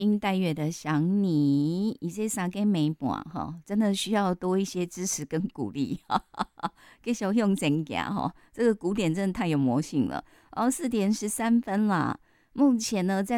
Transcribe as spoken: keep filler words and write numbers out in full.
殷黛月的想你，以这三个美半哈，真的需要多一些支持跟鼓励，哈哈哈，给小用真假哈，这个古典真的太有魔性了。哦，四点十三分啦，目前呢在。